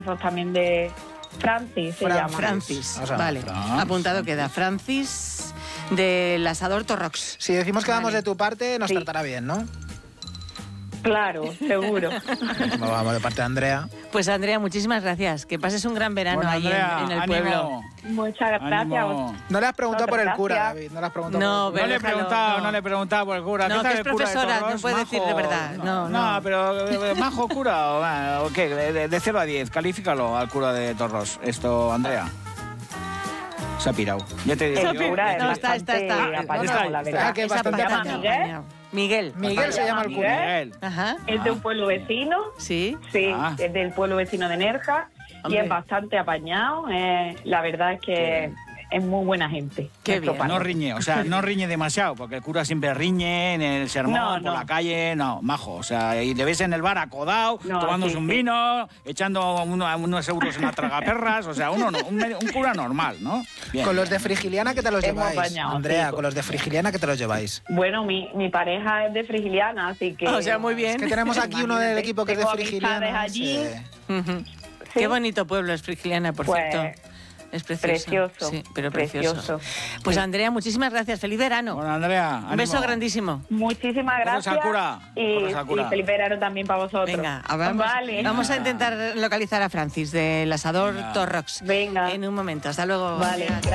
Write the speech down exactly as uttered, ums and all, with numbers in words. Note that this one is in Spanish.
también de Francis, se Fran- llama. Francis. O sea, Vale, Fran- apuntado queda. Francis del Asador Torrox. Si decimos que vamos Vale. de tu parte, nos Sí. tratará bien, ¿no? Claro, seguro. Como vamos de parte de Andrea. Pues Andrea, muchísimas gracias. Que pases un gran verano Bueno, ahí Andrea, en, en el ánimo, pueblo. Muchas gracias. ánimo. No le has preguntado por el Gracias. cura, David. No le has preguntado No, por el No le he déjalo, preguntado, no. no. le he preguntado por el cura. No, ¿Qué tal que es el cura de profesora, Torros? no puede decir de ¿Majo? verdad. No, no. no. pero eh, ¿majo cura o, ah, o qué? De, de cero a diez, califícalo al cura de Torros. Esto, Andrea. Se ha pirado. Ya te digo El yo. cura es No, está, está, está. bastante Ah, apañado, está ahí, la está. verdad. Ah, que es Esa bastante patata apañado. está apañado. Miguel. Miguel se llama el cura. Miguel. Ajá. Es de un pueblo vecino, Sí. sí, Ah. es del pueblo vecino de Nerja Hombre. y es bastante apañado. eh, la verdad es que es muy buena gente. Qué nuestro bien. párroco. No riñe, o sea, no riñe demasiado, porque el cura siempre riñe en el sermón, No, por no. la calle, no, majo. O sea, y le ves en el bar acodado, No, tomándose sí, un sí. vino, echando uno- unos euros en la tragaperras, o sea, uno no, un, un cura normal, ¿no? Bien. Con los de Frigiliana, ¿qué te los Hemos lleváis? apañado, Andrea, sí. con los de Frigiliana, ¿qué te los lleváis? Bueno, mi, mi pareja es de Frigiliana, así que... O sea, muy bien. Es que tenemos aquí uno del Imagínate, equipo que es de tengo Frigiliana. amistades allí. sí. Ujú. Sí. Qué bonito pueblo es Frigiliana, por Pues, cierto. Es precioso. precioso, Sí, pero precioso. precioso. Pues Andrea, muchísimas gracias. Feliz verano. Bueno, Andrea, Un beso ánimo. grandísimo. Muchísimas Corres gracias. al cura, Y, corres al cura. y feliz verano también para vosotros. Venga, vamos, Vale. vamos a intentar localizar a Francis del Asador Venga. Torrox. Venga. En un momento. Hasta luego. Vale. Andrea.